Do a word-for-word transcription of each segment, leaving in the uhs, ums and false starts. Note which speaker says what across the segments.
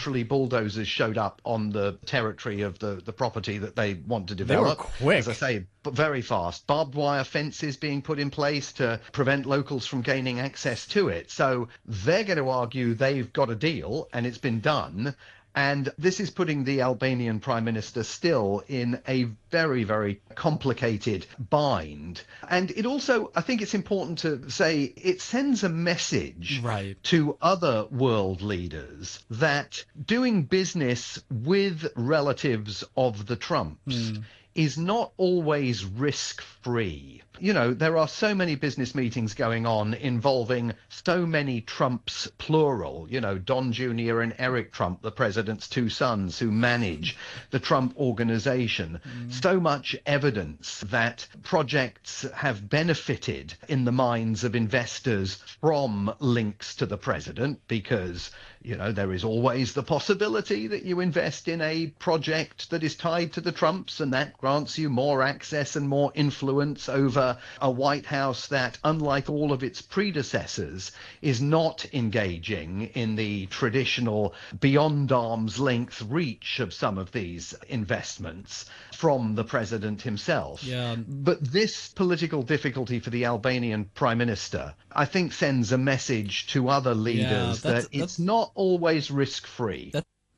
Speaker 1: literally bulldozers showed up on the territory of the, the property that they want to develop.
Speaker 2: They were quick.
Speaker 1: As I say, but very fast. Barbed wire fences being put in place to prevent locals from gaining access to it. So they're going to argue they've got a deal and it's been done. And this is putting the Albanian Prime Minister still in a very, very complicated bind. And it also, I think it's important to say, it sends a message
Speaker 2: right.
Speaker 1: to other world leaders that doing business with relatives of the Trumps mm. is not always risk-free. You know, there are so many business meetings going on involving so many Trumps, plural, you know, Don Junior and Eric Trump, the president's two sons who manage the Trump organization. Mm. So much evidence that projects have benefited in the minds of investors from links to the president because, you know, there is always the possibility that you invest in a project that is tied to the Trumps and that grants you more access and more influence over a White House that, unlike all of its predecessors, is not engaging in the traditional beyond arm's length reach of some of these investments from the president himself.
Speaker 2: Yeah.
Speaker 1: But this political difficulty for the Albanian Prime Minister, I think, sends a message to other leaders
Speaker 2: yeah, that's,
Speaker 1: that
Speaker 2: that's,
Speaker 1: it's not always risk-free.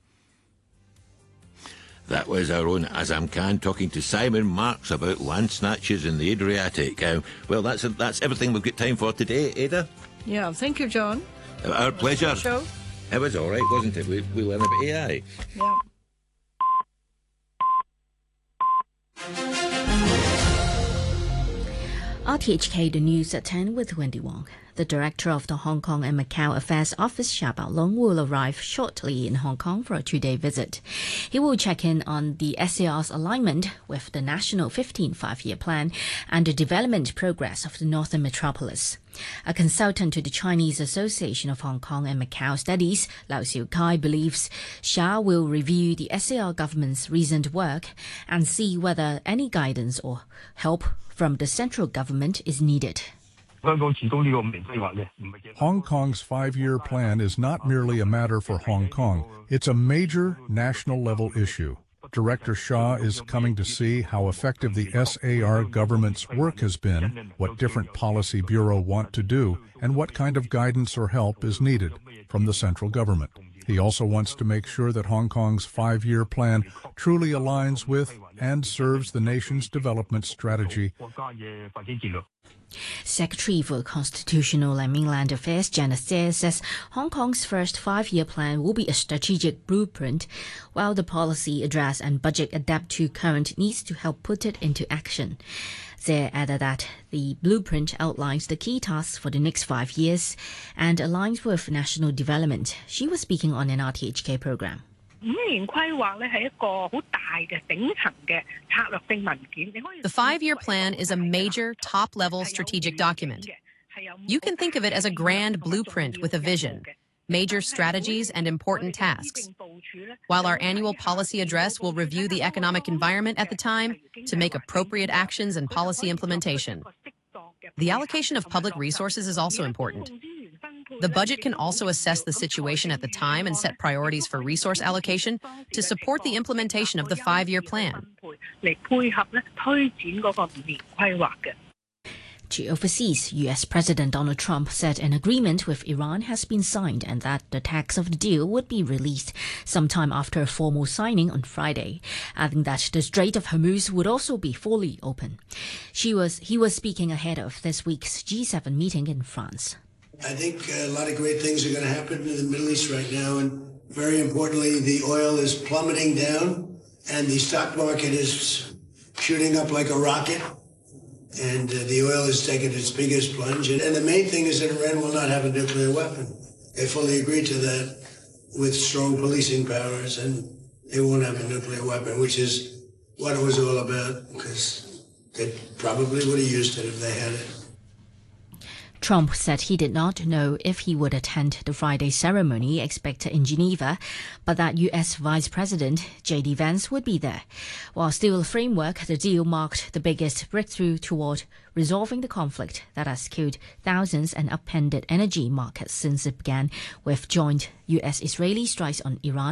Speaker 3: That was our own Azam Khan talking to Simon Marks about land snatches in the Adriatic. Uh, well, that's that's everything we've got time for today, Ada.
Speaker 4: Yeah, thank you, John.
Speaker 3: Our pleasure.
Speaker 4: Show.
Speaker 3: It was all right, wasn't it? We, we learned about A I.
Speaker 4: Yeah.
Speaker 5: R T H K, the news at ten with Wendy Wong. The director of the Hong Kong and Macau Affairs Office, Xia Baolong, will arrive shortly in Hong Kong for a two-day visit. He will check in on the S A R's alignment with the National fifteen five-year plan and the development progress of the Northern Metropolis. A consultant to the Chinese Association of Hong Kong and Macau Studies, Lau Siu Kai, believes Xia will review the S A R government's recent work and see whether any guidance or help from the central government is needed.
Speaker 6: Hong Kong's five-year plan is not merely a matter for Hong Kong. It's a major national-level issue. Director Xia is coming to see how effective the S A R government's work has been, what different policy bureau want to do, and what kind of guidance or help is needed from the central government. He also wants to make sure that Hong Kong's five-year plan truly aligns with and serves the nation's development strategy.
Speaker 5: Secretary for Constitutional and Mainland Affairs Janet Tse says Hong Kong's first five-year plan will be a strategic blueprint, while the policy address and budget adapt to current needs to help put it into action. Tse added that the blueprint outlines the key tasks for the next five years and aligns with national development. She was speaking on an R T H K program.
Speaker 7: The five-year plan is a major, top-level strategic document. You can think of it as a grand blueprint with a vision, major strategies and important tasks. While our annual policy address will review the economic environment at the time to make appropriate actions and policy implementation. The allocation of public resources is also important. The budget can also assess the situation at the time and set priorities for resource allocation to support the implementation of the five-year plan.
Speaker 5: To overseas, U S President Donald Trump said an agreement with Iran has been signed and that the text of the deal would be released sometime after a formal signing on Friday, adding that the Strait of Hormuz would also be fully open. She was, he was speaking ahead of this week's G seven meeting in France.
Speaker 8: I think a lot of great things are going to happen in the Middle East right now, and very importantly, the oil is plummeting down, and the stock market is shooting up like a rocket, and uh, the oil is taking its biggest plunge. And, and the main thing is that Iran will not have a nuclear weapon. They fully agreed to that with strong policing powers, and they won't have a nuclear weapon, which is what it was all about, because they probably would have used it if they had it.
Speaker 5: Trump said he did not know if he would attend the Friday ceremony expected in Geneva, but that U S Vice President J D Vance would be there. While still a framework, the deal marked the biggest breakthrough toward resolving the conflict that has killed thousands and upended energy markets since it began with joint U S Israeli strikes on Iran